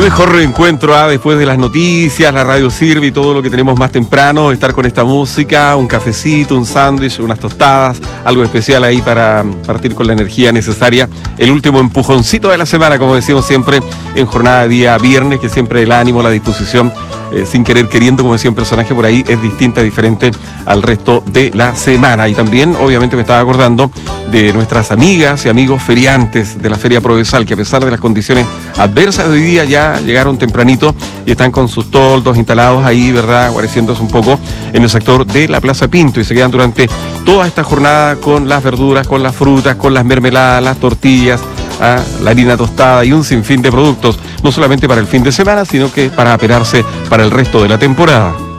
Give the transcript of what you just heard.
Qué mejor reencuentro después de las noticias, la radio sirve y todo lo que tenemos más temprano, estar con esta música, un cafecito, un sándwich, unas tostadas, algo especial ahí para partir con la energía necesaria. El último empujoncito de la semana, como decimos siempre, en jornada de día viernes, que siempre el ánimo, la disposición, sin querer queriendo, como decía un personaje por ahí, es distinta, diferente al resto de la semana. Y también, obviamente, me estaba acordando de nuestras amigas y amigos feriantes de la Feria Provenzal, que a pesar de las condiciones adversas de hoy día ya llegaron tempranito y están con sus toldos instalados ahí, ¿verdad?, guareciéndose un poco en el sector de la Plaza Pinto, y se quedan durante toda esta jornada con las verduras, con las frutas, con las mermeladas, las tortillas, la harina tostada y un sinfín de productos, no solamente para el fin de semana, sino que para aperarse para el resto de la temporada.